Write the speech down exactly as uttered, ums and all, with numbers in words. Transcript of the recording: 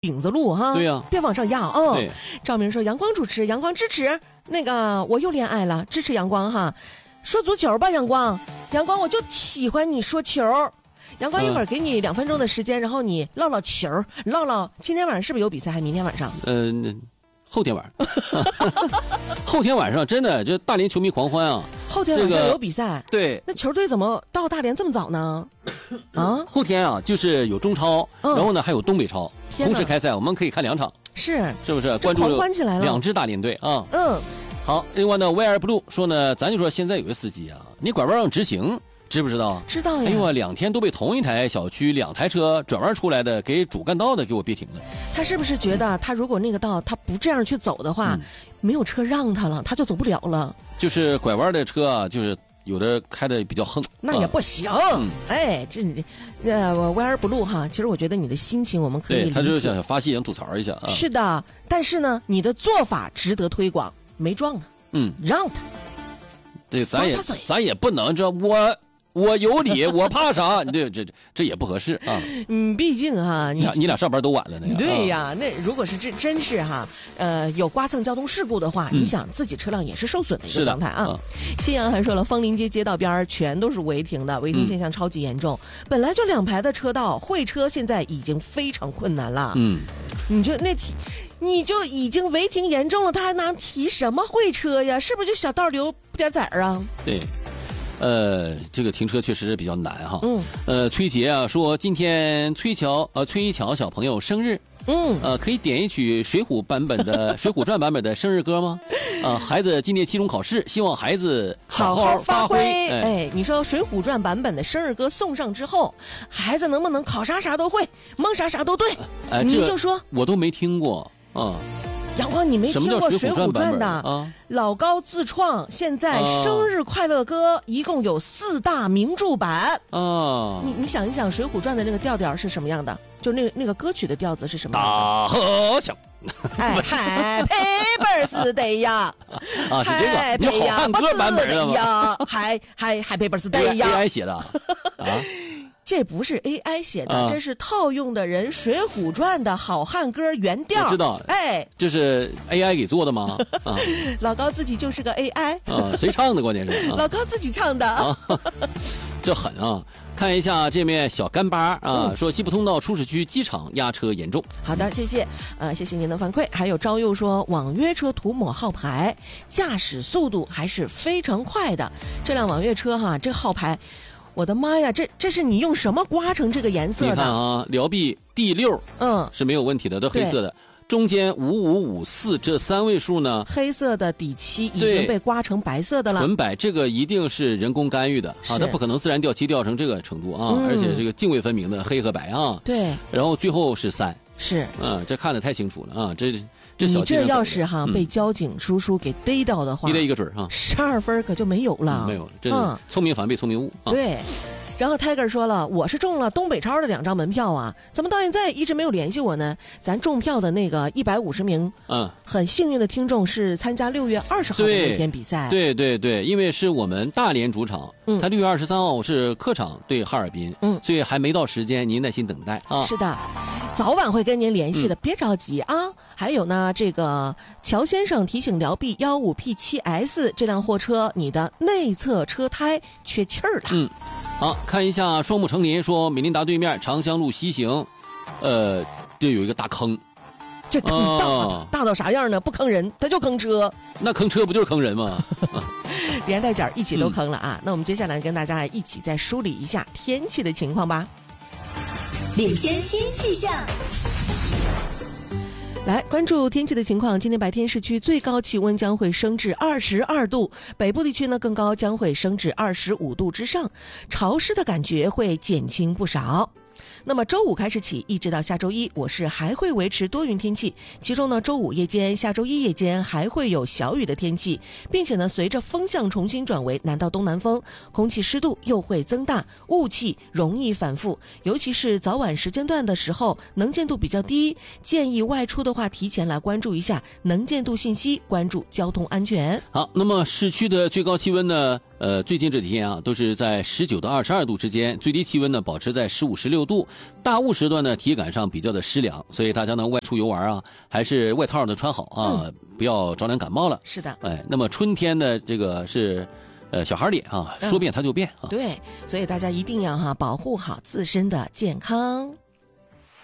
顶子路哈。 对呀、啊， 别往上压哦。 对， 赵明说阳光主持，阳光支持。那个我又恋爱了，支持阳光哈。说足球吧，阳光，阳光我就喜欢你说球。阳光一会儿给你两分钟的时间，嗯、然后你唠唠球，唠唠今天晚上是不是有比赛，还明天晚上？ 嗯、呃，后天晚上。后天晚上真的这大连球迷狂欢啊！ 后天晚上有比赛， 这个、对， 那球队怎么到大连这么早呢？啊， 后天啊，就是有中超，嗯、然后呢还有东北超同时开赛，我们可以看两场， 是是不是？关注狂欢起来了， 两支大连队啊。 嗯， 好，另外呢 ，V R Blue 说呢，咱就说现在有个司机啊，你拐弯让直行，知不知道？ 知道呀。 哎呦啊，两天都被同一台小区两台车转弯出来的给主干道的给我别停了。 他是不是觉得他如果那个道他不这样去走的话，嗯、没有车让他了，他就走不了了？ 就是拐弯的车啊，就是有的开的比较横， 那也不行。嗯、哎，这呃 ，V R Blue 哈，其实我觉得你的心情我们可以理解。 对，他就是想发泄，想吐槽一下啊。 是的，但是呢，你的做法值得推广，没撞他， 嗯， 让他。 对，咱也咱也不能这我。我有理，我怕啥？这这这也不合适啊！ 嗯，毕竟哈， 你你俩上班都晚了呢。 对呀，那如果是真真是哈，呃，有刮蹭交通事故的话，嗯、你想自己车辆也是受损的一个状态啊。新阳还说了，枫林街街道边全都是违停的，违停现象超级严重。嗯、本来就两排的车道，会车现在已经非常困难了。 嗯， 你就那提，你就已经违停严重了，他还能提什么会车呀？是不是就小道留点崽儿啊？ 对。呃，这个停车确实比较难哈。 嗯。 呃，崔杰啊说今天崔乔呃崔一乔小朋友生日， 嗯， 呃，可以点一曲《水浒》版本的《水浒传》版本的生日歌吗？啊、呃，孩子今年期中考试，希望孩子好好发挥。 哎, 哎，你说《水浒传》版本的生日歌送上之后，孩子能不能考啥啥都会，蒙啥啥都对？ 哎， 你就说我都没听过啊。 阳光，你没听过《水浒传》的？ 啊、 老高自创，现在生日快乐歌、啊、一共有四大名著版啊！ 你你想一想，《水浒传》的那个调调是什么样的？就那那个歌曲的调子是什么样的？ 大和响。 哎 ，Happy Birthday 呀！ 啊，是这个，你好汉歌版本的呀？还还 Happy Birthday 呀 ？A I 写的啊。 这不是 A I 写的，啊、这是套用的人《水浒传》的好汉歌原调。 我知道， 哎， 这是 A I 给做的吗？啊， 老高自己就是个 A I 啊，谁唱的？关键是、啊、 老高自己唱的， 啊、这狠啊！看一下这面小干巴啊，嗯、说西部通道出市区机场压车严重。 好的，谢谢，呃，谢谢您的反馈。还有招佑说，网约车涂抹号牌，驾驶速度还是非常快的。这辆网约车哈，这号牌。我的妈呀，这这是你用什么刮成这个颜色的？ 你看啊，辽 B 第六， 嗯， 是没有问题的，都黑色的。中间五五五四这三位数呢， 黑色的底漆已经被刮成白色的了。 纯白，这个一定是人工干预的啊，它不可能自然掉漆掉成这个程度啊， 嗯、 而且这个泾渭分明的黑和白啊。 对。 然后最后是三， 是， 嗯，这看得太清楚了啊，这。这小你这要是哈、 嗯、 被交警叔叔给逮到的话， 你得一个准哈， 十二分可就没有了， 嗯、没有，这是聪明反被聪明误、 嗯、啊。对。然后 Tiger 说了，我是中了东北超的两张门票啊，怎么到现在一直没有联系我呢？咱中票的那个一百五十名， 嗯， 很幸运的听众是参加六月二十号的那天比赛。 对对对，因为是我们大连主场，嗯，他六月二十三号是客场对哈尔滨， 嗯， 所以还没到时间，您耐心等待啊。 是的，早晚会跟您联系的，嗯、别着急啊。还有呢，这个乔先生提醒辽 B 幺五 P 七 S 这辆货车，你的内侧车胎缺气儿了。 嗯。好，看一下双木成林说，美林达对面长香路西行，呃，这有一个大坑， 这坑大、哦、大到啥样呢？不坑人，他就坑车。 那坑车不就是坑人吗？ 连带脚一起都坑了啊！嗯、那我们接下来跟大家一起再梳理一下天气的情况吧。 领先新气象。 来关注天气的情况，今天白天市区最高气温将会升至二十二度，北部地区呢更高，将会升至二十五度之上，潮湿的感觉会减轻不少。那么周五开始起一直到下周一，我市还会维持多云天气，其中呢周五夜间、下周一夜间还会有小雨的天气，并且呢随着风向重新转为南到东南风，空气湿度又会增大，雾气容易反复，尤其是早晚时间段的时候能见度比较低，建议外出的话提前来关注一下能见度信息，关注交通安全。 好，那么市区的最高气温呢呃，最近这几天啊，都是在十九到二十二度之间，最低气温呢保持在十五、十六度。大雾时段呢，体感上比较的湿凉，所以大家呢外出游玩啊，还是外套呢穿好啊，嗯、不要着凉感冒了。 是的， 哎，那么春天的这个是。呃，小孩脸啊，说变它就变啊。 对，所以大家一定要哈保护好自身的健康。